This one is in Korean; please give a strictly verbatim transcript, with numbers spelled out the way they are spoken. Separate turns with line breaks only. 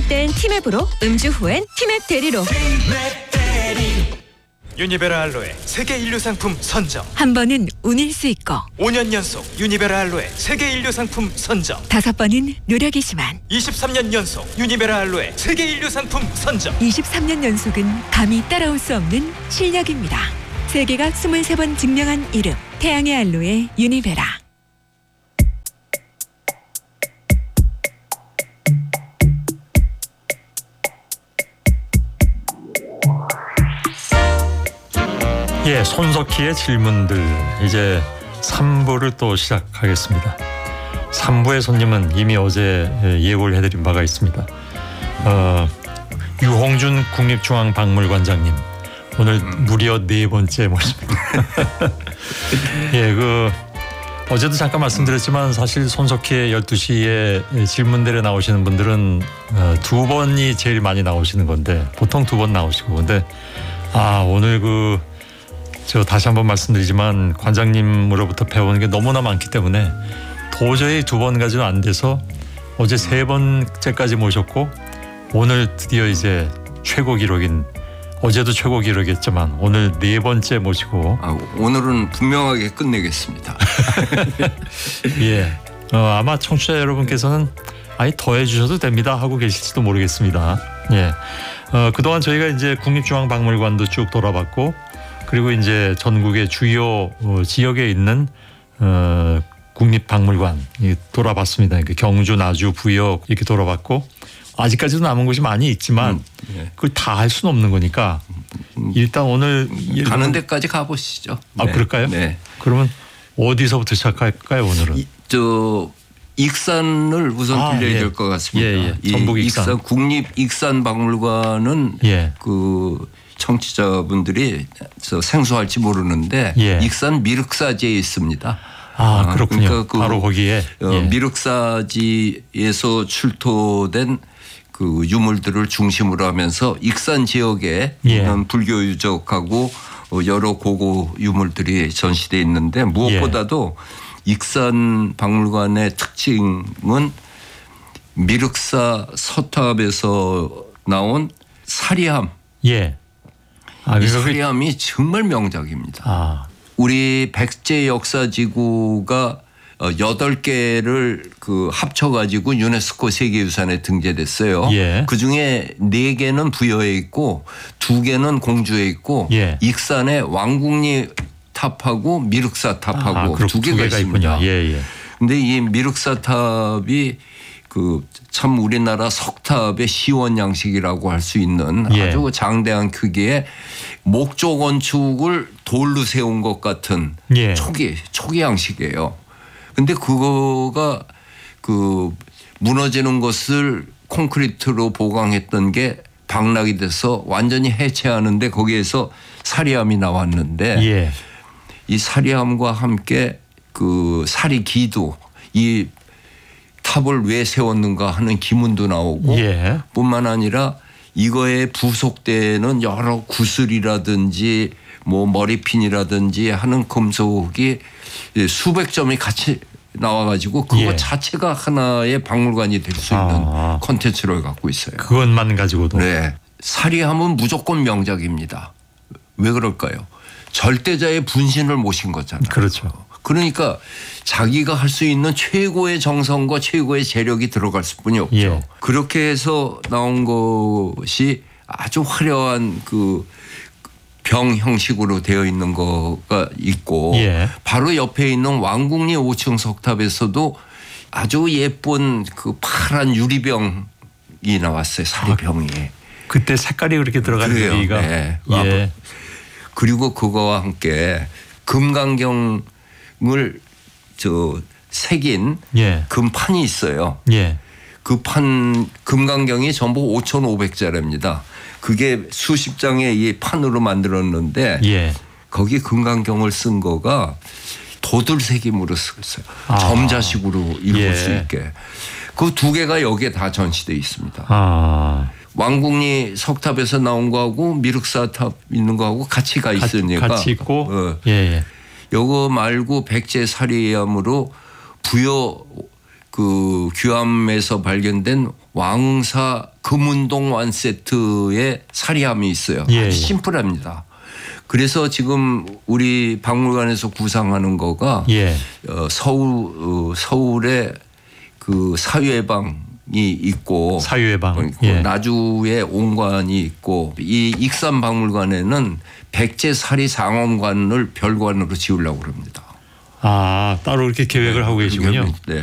운전할 땐 티맵으로, 음주 후엔 티맵 대리로.
유니베라 알로에 세계 인류 상품 선정.
한 번은 운일 수 있고,
오 년 연속 유니베라 알로에 세계 인류 상품 선정.
다섯 번은 노력이지만,
이십삼 년 연속 유니베라 알로에 세계 인류 상품 선정.
이십삼 년 연속은 감히 따라올 수 없는 실력입니다. 세계가 이십삼 번 증명한 이름, 태양의 알로에 유니베라.
예, 손석희의 질문들 이제 삼 부를 또 시작하겠습니다. 삼 부의 손님은 이미 어제 예고를 해드린 바가 있습니다. 어, 유홍준 국립중앙박물관장님 오늘 무려 네 번째 모십니다. 예, 그 어제도 잠깐 말씀드렸지만 사실 손석희의 열두 시에 질문대에 나오시는 분들은 어, 두 번이 제일 많이 나오시는 건데 보통 두 번 나오시고 근데 아 오늘 그 저 다시 한번 말씀드리지만 관장님으로부터 배우는 게 너무나 많기 때문에 도저히 두 번 가지는 안 돼서 어제 세 번째까지 모셨고 오늘 드디어 이제 최고 기록인 어제도 최고 기록이었지만 오늘 네 번째 모시고
아, 오늘은 분명하게 끝내겠습니다.
예, 어, 아마 청취자 여러분께서는 아예 더 해주셔도 됩니다 하고 계실지도 모르겠습니다. 예, 어, 그동안 저희가 이제 국립중앙박물관도 쭉 돌아봤고 그리고 이제 전국의 주요 어, 지역에 있는 어, 국립박물관 돌아봤습니다. 그러니까 경주, 나주, 부역 이렇게 돌아봤고 아직까지도 남은 곳이 많이 있지만
음, 예.
그걸 다 할 수는 없는 거니까 일단 오늘
가는 데까지 가보시죠.
아
네.
그럴까요?
네.
그러면 어디서부터 시작할까요 오늘은?
이, 저 익산을 우선
아,
들려야
예.
될 것 같습니다.
예, 예.
이
전북 익산.
익산 국립 익산박물관은
예.
그 청취자분들이 저 생소할지 모르는데
예.
익산 미륵사지에 있습니다.
아 그렇군요.
그러니까 그
바로 거기에
어,
예.
미륵사지에서 출토된 그 유물들을 중심으로 하면서 익산 지역에
예.
있는 불교 유적하고 어, 여러 고고 유물들이 전시돼 있는데 무엇보다도 익산 박물관의 특징은 미륵사 서탑에서 나온 사리함.
예. 아,
이
그래서 그-
사리함이 정말 명작입니다.
아,
우리 백제 역사지구가 여덟 개를 그 합쳐가지고 유네스코 세계유산에 등재됐어요.
예.
그 중에 네 개는 부여에 있고 두 개는 공주에 있고
예.
익산에 왕궁리 탑하고 미륵사 탑하고
아, 그렇-
두 개가 있습니다.
있군요. 예, 예.
근데 이 미륵사 탑이 그 참 우리나라 석탑의 시원 양식이라고 할 수 있는
예.
아주 장대한 크기의 목조 건축을 돌로 세운 것 같은
예.
초기 초기 양식이에요. 근데 그거가 그 무너지는 것을 콘크리트로 보강했던 게 방락이 돼서 완전히 해체하는데 거기에서 사리함이 나왔는데
예.
이 사리함과 함께 그 사리 기도 이 탑을 왜 세웠는가 하는 기문도 나오고
예.
뿐만 아니라 이거에 부속되는 여러 구슬이라든지 뭐 머리핀이라든지 하는 금속이 수백 점이 같이 나와가지고 그거
예.
자체가 하나의 박물관이 될 수 있는
아.
콘텐츠를 갖고 있어요.
그것만 가지고도.
네. 사리함은 무조건 명작입니다. 왜 그럴까요? 절대자의 분신을 모신 거잖아요.
그렇죠.
그러니까 자기가 할 수 있는 최고의 정성과 최고의 재력이 들어갈 수뿐이 없죠.
예.
그렇게 해서 나온 것이 아주 화려한 그 병 형식으로 되어 있는 거가 있고
예.
바로 옆에 있는 왕궁리 오 층 석탑에서도 아주 예쁜 그 파란 유리병이 나왔어요. 사리병이.
그때 색깔이 그렇게 들어간
그래요.
유리가.
네.
예.
그리고 그거와 함께 금강경을 저 새긴
예.
금판이 있어요.
예.
그 판 금강경이 전부 오천오백 자래입니다. 그게 수십 장의 이 판으로 만들었는데
예.
거기 금강경을 쓴 거가 도들새김으로 쓰고 있어요.
아.
점자식으로 읽을
예.
수 있게. 그 두 개가 여기에 다 전시돼 있습니다.
아.
왕궁리 석탑에서 나온 거하고 미륵사탑 있는 거하고 같이 가 있으니까
같이 있고.
어.
예. 예.
요거 말고 백제 사리함으로 부여 그 규암에서 발견된 왕사 금운동 완 세트의 사리함이 있어요.
예, 예.
아주 심플합니다. 그래서 지금 우리 박물관에서 구상하는 거가
예.
어, 서울 어, 서울에 그 사유회방이 있고
사유회방.
그
예.
나주에 온관이 있고 이 익산 박물관에는 백제사리 상원관을 별관으로 지으려고 합니다.
아 따로 이렇게 계획을 하고 계시군요.
네.